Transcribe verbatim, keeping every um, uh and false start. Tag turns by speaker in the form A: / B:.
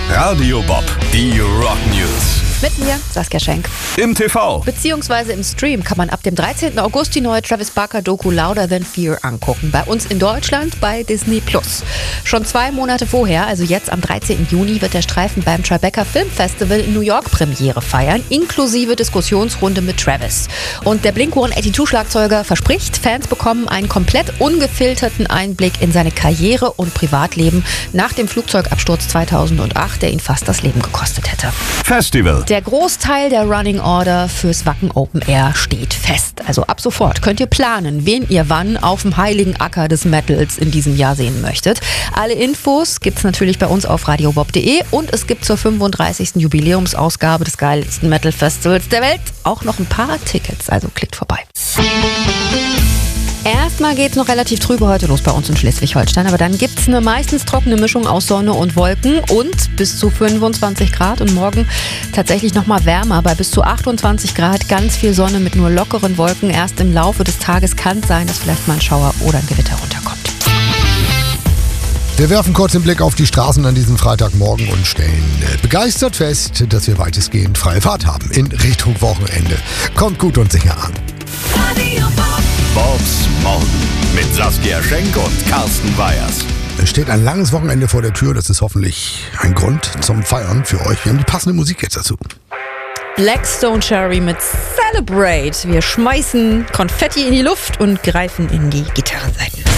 A: Radio Bob, die Rock News.
B: Mit mir, Saskia Schenk.
A: Im T V.
B: Beziehungsweise im Stream kann man ab dem dreizehnten August die neue Travis Barker-Doku Louder Than Fear angucken. Bei uns in Deutschland bei Disney Plus. Schon zwei Monate vorher, also jetzt am dreizehnten Juni, wird der Streifen beim Tribeca Film Festival in New York Premiere feiern, inklusive Diskussionsrunde mit Travis. Und der Blink hundertzweiundachtzig-Schlagzeuger verspricht, Fans bekommen einen komplett ungefilterten Einblick in seine Karriere und Privatleben nach dem Flugzeugabsturz zweitausendacht, der ihn fast das Leben gekostet hätte.
A: Festival.
B: Der Großteil der Running Order fürs Wacken Open Air steht fest. Also ab sofort könnt ihr planen, wen ihr wann auf dem heiligen Acker des Metals in diesem Jahr sehen möchtet. Alle Infos gibt's natürlich bei uns auf radiobob punkt de und es gibt zur fünfunddreißigsten Jubiläumsausgabe des geilsten Metal Festivals der Welt auch noch ein paar Tickets. Also klickt vorbei. Erstmal geht's noch relativ trübe heute los bei uns in Schleswig-Holstein, aber dann gibt's eine meistens trockene Mischung aus Sonne und Wolken und bis zu fünfundzwanzig Grad und morgen tatsächlich nochmal wärmer bei bis zu achtundzwanzig Grad, ganz viel Sonne mit nur lockeren Wolken. Erst im Laufe des Tages kann es sein, dass vielleicht mal ein Schauer oder ein Gewitter runterkommt.
C: Wir werfen kurz den Blick auf die Straßen an diesem Freitagmorgen und stellen begeistert fest, dass wir weitestgehend freie Fahrt haben in Richtung Wochenende. Kommt gut und sicher an.
A: Bobs Morgen mit Saskia Schenk und Carsten Weyers.
C: Es steht ein langes Wochenende vor der Tür. Das ist hoffentlich ein Grund zum Feiern für euch. Wir haben die passende Musik jetzt dazu.
B: Black Stone Cherry mit Celebrate. Wir schmeißen Konfetti in die Luft und greifen in die Gitarrenseiten.